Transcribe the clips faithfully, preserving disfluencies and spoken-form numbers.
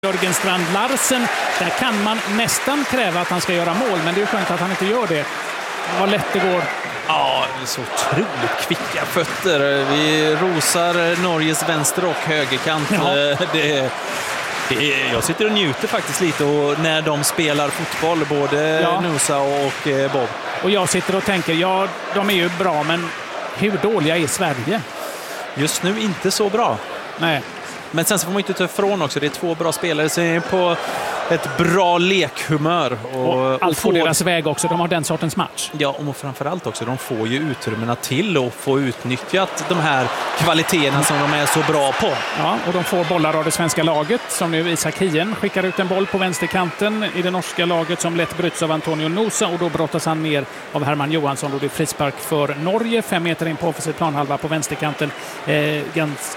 Jörgen Strand Larsen. Där kan man nästan kräva att han ska göra mål, men det är ju skönt att han inte gör det. Vad lätt det går. Ja, så otroligt kvicka fötter. Vi rosar Norges vänster- och högerkant. Ja. Det, det, jag sitter och njuter faktiskt lite och när de spelar fotboll, både ja. Nusa och Bob. Och jag sitter och tänker, ja, de är ju bra, men hur dåliga är Sverige? Just nu inte så bra. Nej. Men sen så får man inte ta ifrån också. Det är två bra spelare som är på ett bra lekhumör. Och, och allt och får deras väg också. De har den sortens match. Ja, och framförallt också. De får ju utrymmena till och få utnyttjat de här kvaliteterna som de är så bra på. Ja, och de får bollar av det svenska laget. Som nu Isak Hien skickar ut en boll på vänsterkanten i det norska laget som lätt bryts av Antonio Nusa. Och då brottas han ner av Herman Johansson. Och det är frispark för Norge. Fem meter in på offensiv planhalva på vänsterkanten. Eh, ganska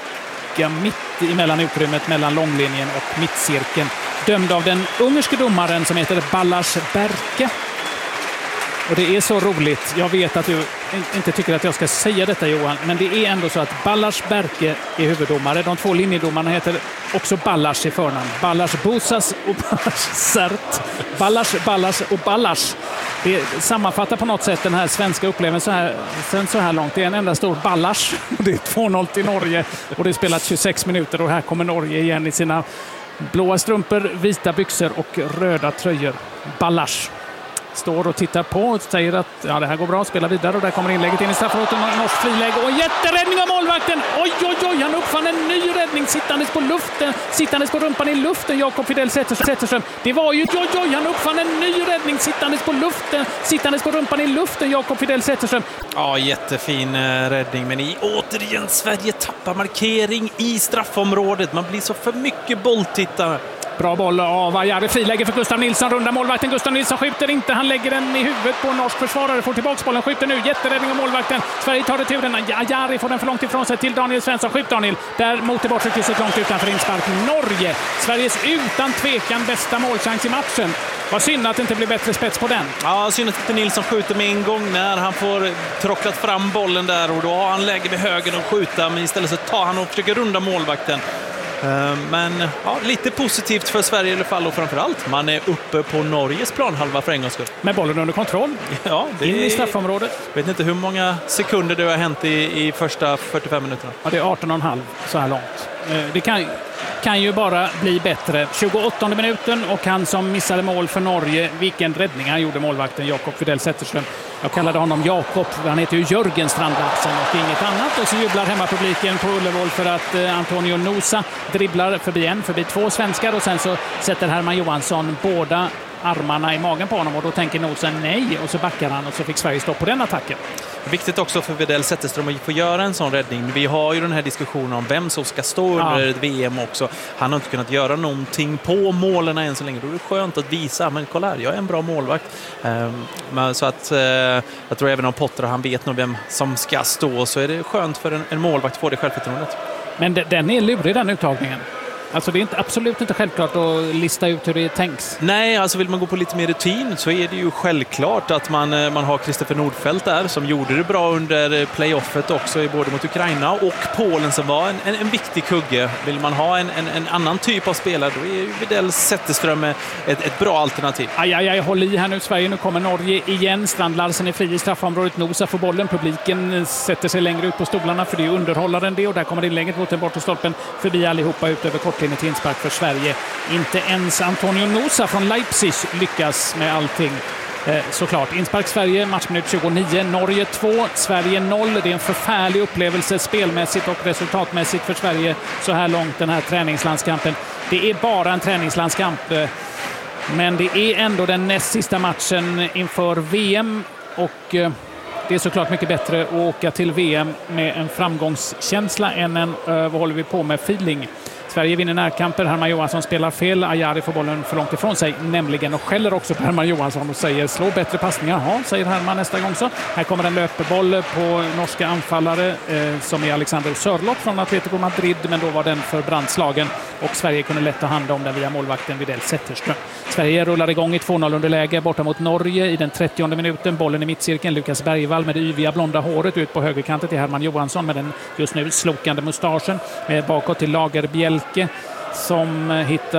mitt emellan utrymmet mellan långlinjen och mittcirkeln. Dömd av den ungerske domaren som heter Balázs Berke. Och det är så roligt. Jag vet att du inte tycker att jag ska säga detta, Johan, men det är ändå så att Balázs Berke är huvuddomare. De två linjedomarna heter också Balázs i förnamn. Balázs Bouzas och Balázs Sert. Balázs, Balázs och Balázs. Det sammanfattar på något sätt den här svenska upplevelsen så här, sen så här långt. Det är en enda stor Balázs. Det är två noll till Norge och det är spelat tjugosex minuter och här kommer Norge igen i sina blåa strumpor, vita byxor och röda tröjor. Balázs står och tittar på och säger att ja, det här går bra, spela vidare och där kommer inlägget in i straffområdet och norsk friläge och jätteräddning av målvakten. Oj, oj, oj, han uppfann en ny räddning sittandes på luften, sittandes på rumpan i luften, Jakob Fidel Zetterström. Det var ju, oj, oj, han uppfann en ny räddning sittandes på luften, sittandes på rumpan i luften, Jakob Fidel Zetterström. Ja, jättefin eh, räddning, men i återigen Sverige tappar markering i straffområdet. Man blir så för mycket bolltittare. Bra boll av Ajari, friläge för Gustav Nilsson, runda målvakten. Gustav Nilsson skjuter inte, han lägger den i huvudet på en norsk försvarare, får tillbaka bollen, skjuter nu, jätteräddning av målvakten. Sverige tar det turen, Ajari får den för långt ifrån sig till Daniel Svensson, skjut Daniel, där mot i bortre långt utanför inspark. Norge, Sveriges utan tvekan bästa målchans i matchen. Vad synd att det inte blir bättre spets på den. Ja, synd att inte Nilsson skjuter med en gång när han får trocklat fram bollen där och då har han läge vid höger och skjuta, men istället så tar han och försöker runda målvakten. Men ja, lite positivt för Sverige i alla fall och framförallt man är uppe på Norges planhalva för en gångs skull. Med bollen under kontroll. Ja, det in i straffområdet. Jag vet inte hur många sekunder det har hänt i, i första fyrtiofem minuterna. Ja, det är arton och en halv så här långt. Det kan, kan ju bara bli bättre. tjugoåttonde minuten och han som missade mål för Norge. Vilken räddning han gjorde, målvakten Jakob Fidel Zetterström. Jag kallade honom Jakob, han heter ju Jörgen Strand Larsen och inget annat. Och så jublar hemmapubliken på Ullevål för att eh, Antonio Nusa dribblar förbi en, förbi två svenskar. Och sen så sätter Herman Johansson båda armarna i magen på honom och då tänker Nusa nej och så backar han och så fick Sverige stopp på den attacken. Viktigt också för Fidel Zetterström att få göra en sån räddning. Vi har ju den här diskussionen om vem som ska stå under ja. V M också. Han har inte kunnat göra någonting på målen än så länge. Då är det skönt att visa, men kolla här, jag är en bra målvakt. Um, så att uh, jag tror även om Potter han vet nog vem som ska stå, så är det skönt för en, en målvakt att få det självförtroendet. Men det, den är lurig, den uttagningen. Alltså det är inte, absolut inte självklart att lista ut hur det tänks. Nej, alltså vill man gå på lite mer rutin så är det ju självklart att man, man har Kristoffer Nordfeldt där som gjorde det bra under playoffet också både mot Ukraina och Polen som var en, en, en viktig kugge. Vill man ha en, en, en annan typ av spelare då är ju Fidel Zetterström ett, ett bra alternativ. Aj, aj, aj, håll i här nu Sverige. Nu kommer Norge igen. Strand Larsen är fri i straffområdet. Nusa får bollen. Publiken sätter sig längre ut på stolarna för det är underhållaren det och där kommer inlägget mot den bortre stolpen förbi allihopa ut över kortlinjen till inspark för Sverige. Inte ens Antonio Nusa från Leipzig lyckas med allting. Eh, såklart. Inspark Sverige, matchminut tjugonio. Norge två, Sverige noll. Det är en förfärlig upplevelse spelmässigt och resultatmässigt för Sverige så här långt den här träningslandskampen. Det är bara en träningslandskamp. Eh, men det är ändå den näst sista matchen inför V M och eh, det är såklart mycket bättre att åka till V M med en framgångskänsla än en uh, vad håller vi på med feeling. Sverige vinner närkamper. Herman Johansson spelar fel. Ajari får bollen för långt ifrån sig. Nämligen och skäller också på Herman Johansson och säger slå bättre passningar. Ja, säger Herman nästa gång så. Här kommer en löpeboll på norska anfallare eh, som är Alexander Sörloth från Atletico Madrid. Men då var den för brandslagen och Sverige kunde lätt ta hand om den via målvakten Fidel Zetterström. Sverige rullar igång i två noll underläge borta mot Norge i den trettionde minuten. Bollen i mittcirkeln. Lukas Bergvall med det yviga blonda håret ut på högerkanten till Herman Johansson med den just nu slokande mustaschen. Bakåt till Lager Bjelke som hittar